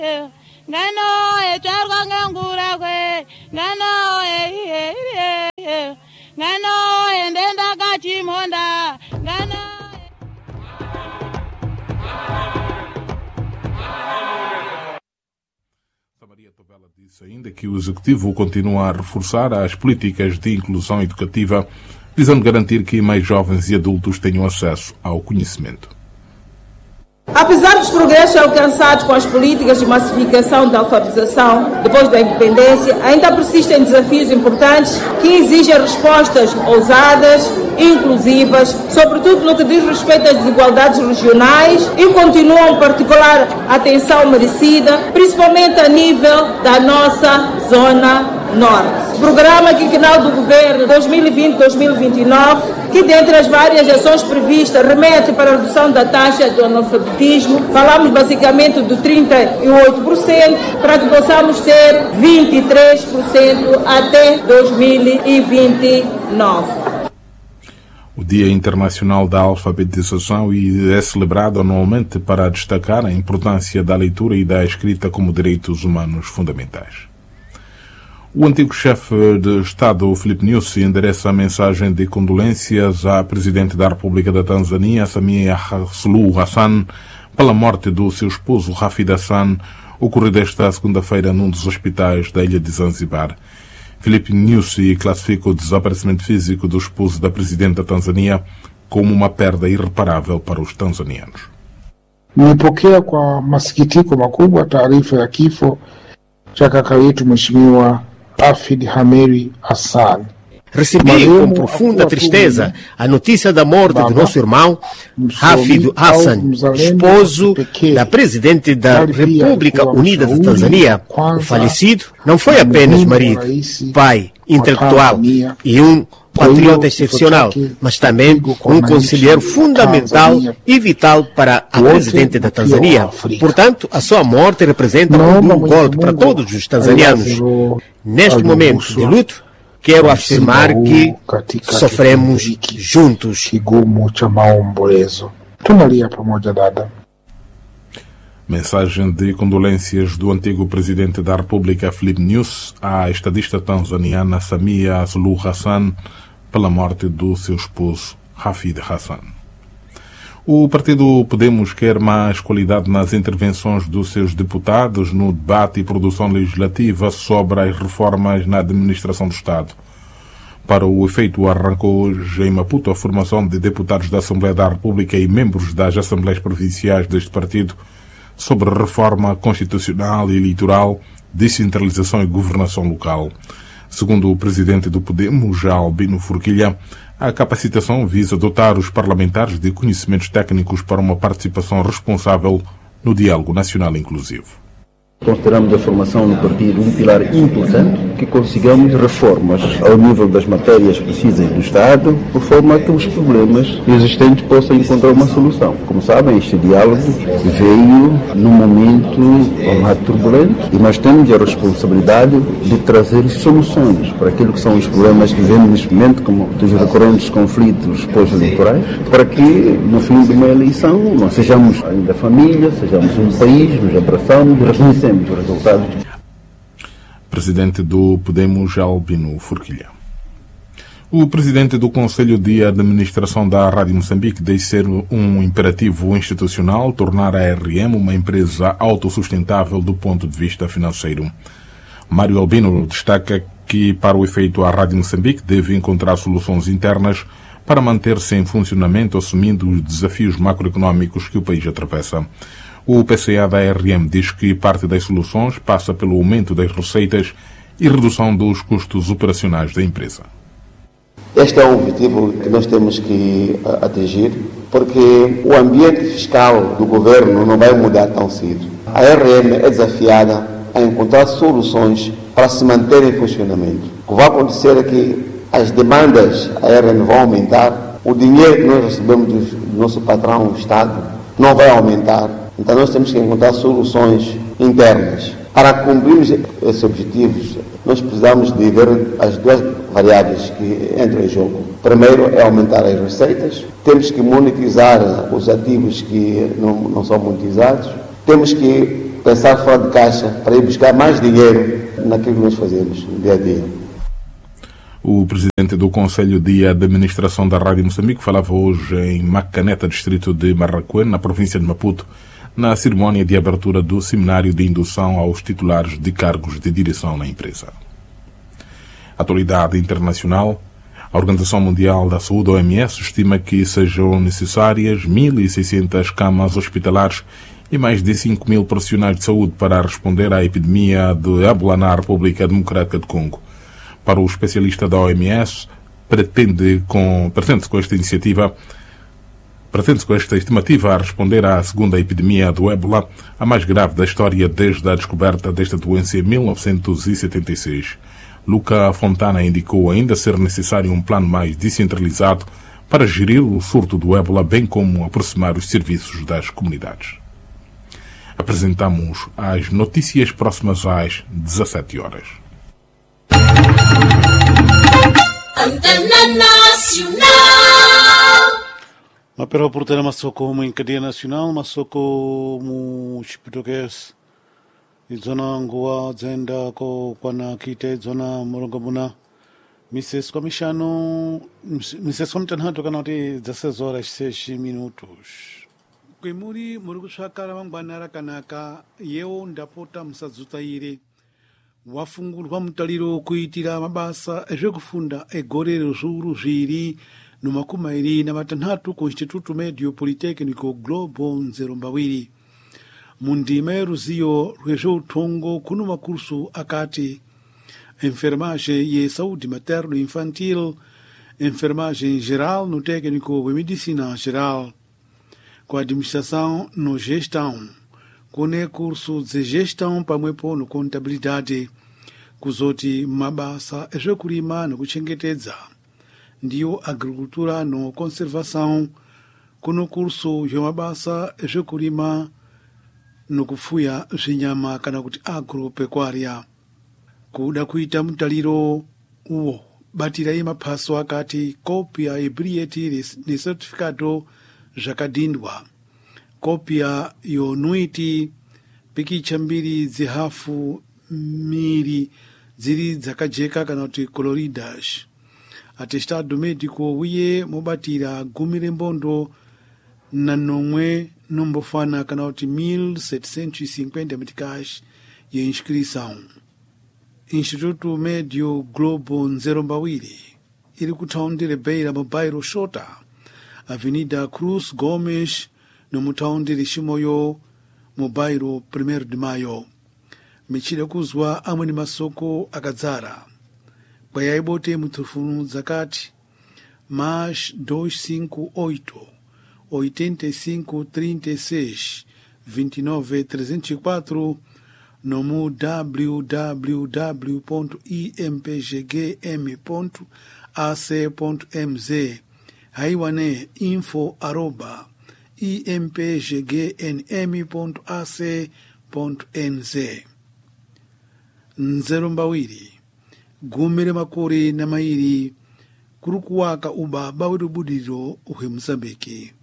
Disse ainda que o Executivo continua a reforçar as políticas de inclusão educativa, visando garantir que mais jovens e adultos tenham acesso ao conhecimento. Apesar dos progressos alcançados com as políticas de massificação da alfabetização depois da independência, ainda persistem desafios importantes que exigem respostas ousadas, inclusivas, sobretudo no que diz respeito às desigualdades regionais, e continuam particular atenção merecida, principalmente a nível da nossa zona norte. O programa quinquenal do Governo 2020-2029, que dentre as várias ações previstas remete para a redução da taxa do analfabetismo, falamos basicamente do 38%, para que possamos ter 23% até 2029. O Dia Internacional da Alfabetização é celebrado anualmente para destacar a importância da leitura e da escrita como direitos humanos fundamentais. O antigo chefe de Estado, Filipe Nyusi, endereça a mensagem de condolências à Presidente da República da Tanzânia, Samia Suluhu Hassan, pela morte do seu esposo, Hafidh Hassan, ocorrida esta segunda-feira num dos hospitais da ilha de Zanzibar. Filipe Nyusi classifica o desaparecimento físico do esposo da Presidente da Tanzânia como uma perda irreparável para os tanzanianos. Nimepokea kwa masikitiko makubwa taarifa ya kifo cha kaka yetu Mheshimiwa Hafidh Hassan. Recebi com profunda tristeza a notícia da morte do nosso irmão Hafidh Hassan, esposo da Presidente da República Unida da Tanzânia. O falecido não foi apenas marido, pai, intelectual e um patriota excepcional, mas também um conselheiro fundamental e vital para a Presidente da Tanzânia. Portanto, a sua morte representa um golpe para todos os tanzanianos. Neste momento de luto, quero afirmar que sofremos juntos. Mensagem de condolências do antigo Presidente da República, Filipe Nyusi, à estadista tanzaniana Samia Suluhu Hassan pela morte do seu esposo, Hafidh Hassan. O partido Podemos quer mais qualidade nas intervenções dos seus deputados no debate e produção legislativa sobre as reformas na administração do Estado. Para o efeito, arrancou hoje em Maputo a formação de deputados da Assembleia da República e membros das Assembleias Provinciais deste partido sobre reforma constitucional e eleitoral, descentralização e governação local. Segundo o presidente do Podemos, Albino Forquilha, a capacitação visa dotar os parlamentares de conhecimentos técnicos para uma participação responsável no diálogo nacional inclusivo. Consideramos a formação no partido um pilar importante, que consigamos reformas ao nível das matérias precisas do Estado, por forma que os problemas existentes possam encontrar uma solução. Como sabem, este diálogo veio num momento turbulento e nós temos a responsabilidade de trazer soluções para aquilo que são os problemas que vemos neste momento, como os recorrentes conflitos pós-eleitorais, para que no fim de uma eleição nós sejamos ainda família, sejamos um país, nos abraçamos e reconhecemos os resultados. Presidente do Podemos, Albino Forquilha. O presidente do Conselho de Administração da Rádio Moçambique diz ser um imperativo institucional tornar a RM uma empresa autossustentável do ponto de vista financeiro. Mário Albino destaca que, para o efeito, a Rádio Moçambique deve encontrar soluções internas para manter-se em funcionamento, assumindo os desafios macroeconómicos que o país atravessa. O PCA da RM diz que parte das soluções passa pelo aumento das receitas e redução dos custos operacionais da empresa. Este é o objetivo que nós temos que atingir, porque o ambiente fiscal do governo não vai mudar tão cedo. A RM é desafiada a encontrar soluções para se manter em funcionamento. O que vai acontecer é que as demandas da RM vão aumentar, o dinheiro que nós recebemos do nosso patrão, o Estado, não vai aumentar. Então nós temos que encontrar soluções internas. Para cumprirmos esses objetivos, nós precisamos de ver as duas variáveis que entram em jogo. Primeiro é aumentar as receitas, temos que monetizar os ativos que não são monetizados, temos que pensar fora de caixa para ir buscar mais dinheiro naquilo que nós fazemos no dia a dia. O presidente do Conselho de Administração da Rádio Moçambique falava hoje em Macaneta, distrito de Marraquém, na província de Maputo, na cerimónia de abertura do seminário de indução aos titulares de cargos de direção na empresa. Atualidade internacional. A Organização Mundial da Saúde, OMS, estima que sejam necessárias 1.600 camas hospitalares e mais de 5.000 profissionais de saúde para responder à epidemia de ébola na República Democrática do Congo. Para o especialista da OMS, pretende-se com esta estimativa a responder à segunda epidemia do ébola, a mais grave da história desde a descoberta desta doença em 1976. Luca Fontana indicou ainda ser necessário um plano mais descentralizado para gerir o surto do ébola, bem como aproximar os serviços das comunidades. Apresentamos as notícias próximas às 17 horas. Antena Nacional. Mapera oportuna masoko mu cadeia nacional, masoko mu português. Zona ngua zenda ko kwana kite zona morongomuna. Mrs. Comishano, Mrs. Comtanhato kanoti 16 horas 6 minutos. Kwemuri murukushakara mangwanara kanaka yeo ndapota musadzutaire. Wafungurwa mutaliro kuitira mabasa ezvekufunda egorero zviuru zviri nomakumi na matanhatu ku Instituto Medio Politécnico Globo Nzerombawiri. Mundima yeruziyo rwezveutongo kuno makursu akati enfermagem e saúde materno infantil, enfermagem geral no técnico de medicina geral, com administração no gestão, com curso de gestão pamwepo no contabilidade, kuzoti mabasa ezvekurima nokuchengetedza, ndiyo agricultura no conservação, kuno curso yomabasa ezvekurima nokufuya zvinyama kana kuti agropecuária. Kuda kuita mutaliro uwo batirai maphaso akati kopia ebrieti ne certificado zvakadhindwa, kopia yonuiti pikicha mbiri dzihafu miri dziri dzakajeka kana kuti coloridas, atestado médico uye mobatira gumi rembondo na nomwe nombofana kana kuti 1750 meticais ye inscrição. Instituto Médio Globo Nzerombawiri iri kutaundi Beira mu bairro Xota, Avenida Cruz Gomes no mutaundi Liximoyo mu bairro 1 de Maio. Michira kuzwa amweni masoko akadzara. Kwayaibote mutufunu zakati mais 258 85 36 29 304 no www.impgm.ac.mz haiwane info@impggnm.ac.nz. Nzerombawiri gumire makore na mairi kurukuwaka ubaba werubudiro uhwe Mozambique.